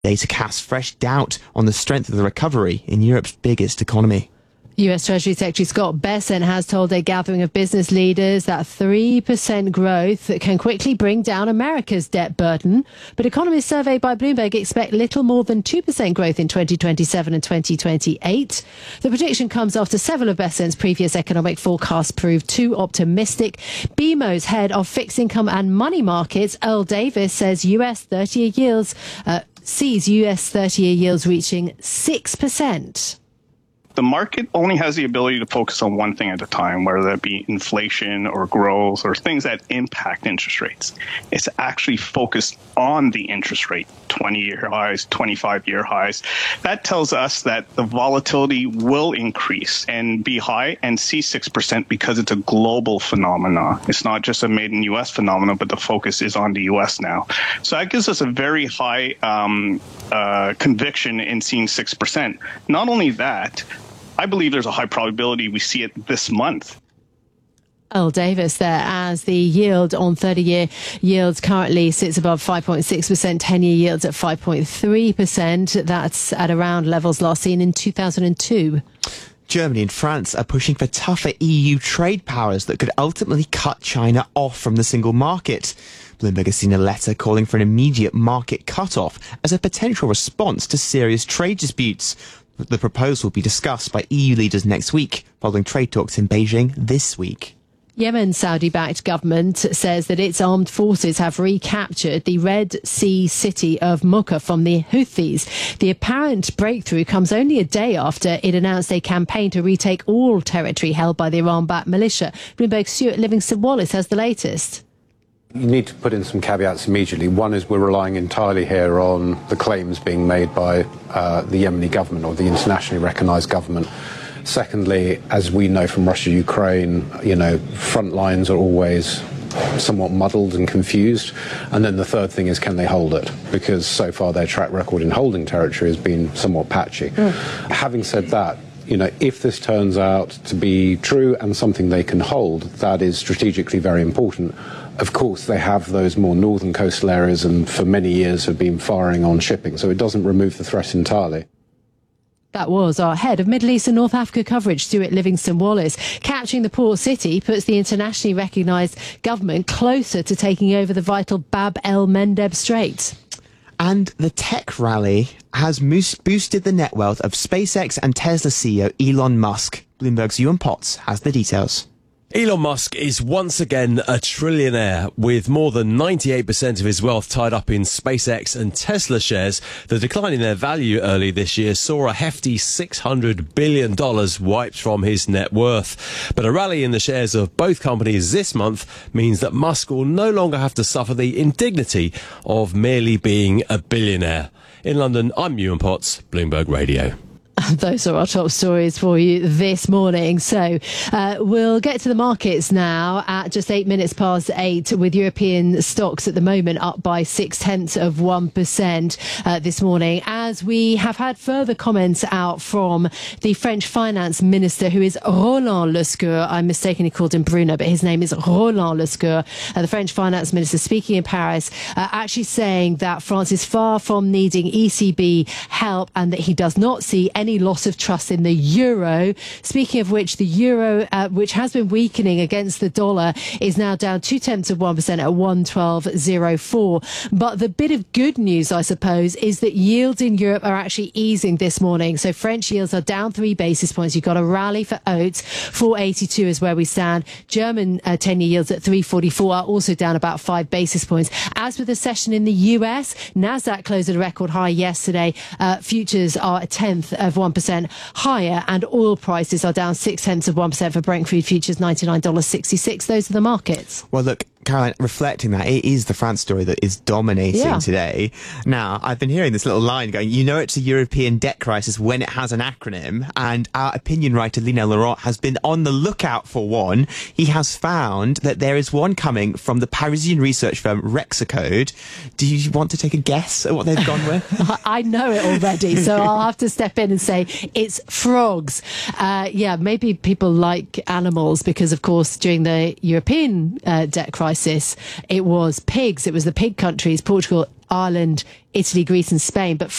Data casts fresh doubt on the strength of the recovery in Europe's biggest economy. US Treasury Secretary Scott Bessent has told a gathering of business leaders that 3% growth can quickly bring down America's debt burden. But economists surveyed by Bloomberg expect little more than 2% growth in 2027 and 2028. The prediction comes after several of Bessent's previous economic forecasts proved too optimistic. BMO's head of fixed income and money markets, Earl Davis, says US 30-year yields sees US 30-year yields reaching 6%. The market only has the ability to focus on one thing at a time, whether that be inflation or growth or things that impact interest rates. It's actually focused on the interest rate, 20-year highs, 25-year highs. That tells us that the volatility will increase and be high and see 6% because it's a global phenomenon. It's not just a made in U.S. phenomenon, but the focus is on the U.S. now. So that gives us a very high conviction in seeing 6%. Not only that, I believe there's a high probability we see it this month. Earl Davis there, as the yield on 30-year yields currently sits above 5.6%, 10-year yields at 5.3%. That's at around levels last seen in 2002. Germany and France are pushing for tougher EU trade powers that could ultimately cut China off from the single market. Bloomberg has seen a letter calling for an immediate market cut-off as a potential response to serious trade disputes. The proposal will be discussed by EU leaders next week, following trade talks in Beijing this week. Yemen's Saudi-backed government says that its armed forces have recaptured the Red Sea city of Mocha from the Houthis. The apparent breakthrough comes only a day after it announced a campaign to retake all territory held by the Iran-backed militia. Bloomberg's Stuart Livingston-Wallace has the latest. You need to put in some caveats immediately. One is we're relying entirely here on the claims being made by the Yemeni government or the internationally recognised government. Secondly, as we know from Russia-Ukraine, front lines are always somewhat muddled and confused. And then the third thing is, can they hold it? Because so far their track record in holding territory has been somewhat patchy. Having said that, if this turns out to be true and something they can hold, that is strategically very important. Of course, they have those more northern coastal areas and for many years have been firing on shipping, so it doesn't remove the threat entirely. That was our head of Middle East and North Africa coverage, Stuart Livingston-Wallace. Capturing the port city puts the internationally recognised government closer to taking over the vital Bab el-Mandeb Strait. And the tech rally has boosted the net wealth of SpaceX and Tesla CEO Elon Musk. Bloomberg's Ewan Potts has the details. Elon Musk is once again a trillionaire with more than 98% of his wealth tied up in SpaceX and Tesla shares. The decline in their value early this year saw a hefty $600 billion wiped from his net worth. But a rally in the shares of both companies this month means that Musk will no longer have to suffer the indignity of merely being a billionaire. In London, I'm Ewan Potts, Bloomberg Radio. Those are our top stories for you this morning. So we'll get to the markets now at just 8 minutes past 8, with European stocks at the moment up by 0.6% this morning, as we have had further comments out from the French finance minister, who is Roland Lescure. I mistakenly called him Bruno, but his name is Roland Lescure. The French finance minister speaking in Paris, actually saying that France is far from needing ECB help and that he does not see any loss of trust in the euro. Speaking of which, the euro, which has been weakening against the dollar, is now down 0.2% at 112.04. But the bit of good news, I suppose, is that yields in Europe are actually easing this morning. So French yields are down 3 basis points. You've got a rally for oats. 4.82 is where we stand. German 10-year yields at 3.44 are also down about 5 basis points. As with the session in the US, Nasdaq closed at a record high yesterday. Futures are a 1/10 of 1% higher, and oil prices are down 0.6% for Brent crude futures, $99.66. Those are the markets. Well, look, Caroline, reflecting that, it is the France story that is dominating today. Now, I've been hearing this little line going, it's a European debt crisis when it has an acronym, and our opinion writer, Lionel Laurent, has been on the lookout for one. He has found that there is one coming from the Parisian research firm Rexicode. Do you want to take a guess at what they've gone with? I know it already, so I'll have to step in and say it's frogs. Maybe people like animals because, of course, during the European debt crisis, crisis, it was pigs. It was the pig countries, Portugal, Ireland, Italy, Greece and Spain. But